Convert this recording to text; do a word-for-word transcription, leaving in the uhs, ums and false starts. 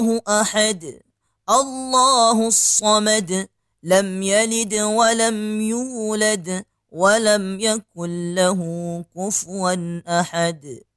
أحد الله الصمد لم يلد ولم يولد ولم يكن له كفوا أحد.